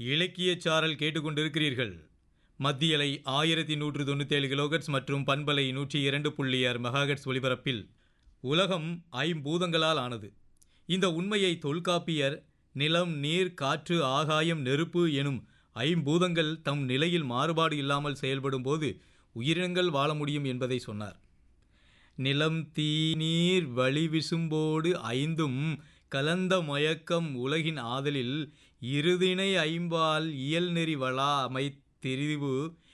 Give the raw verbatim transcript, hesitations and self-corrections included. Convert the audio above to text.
இலக்கியச் சாரல் கேட்டுக்கொண்டிருக்கிறீர்கள். மத்தியலை ஆயிரத்தி நூற்று தொண்ணூற்றி ஏழு கிலோகட்ஸ் மற்றும் பண்பலை நூற்றி இரண்டு புள்ளி ஆறு மெகாகட்ஸ் ஒலிபரப்பில் உலகம் ஐம்பூதங்களால் ஆனது. இந்த உண்மையை தொல்காப்பியர் நிலம், நீர், காற்று, ஆகாயம், நெருப்பு எனும் ஐம்பூதங்கள் தம் நிலையில் மாறுபாடு இல்லாமல் செயல்படும் போது உயிரினங்கள் வாழ முடியும் என்பதை சொன்னார். நிலம், தீ, நீர், வளி, விசும்போடு ஐந்தும் கலந்த மயக்கம் உலகின் ஆதலில் இருதினை ஐம்பால் இயல்நெறி வளா அமைத் திரிவு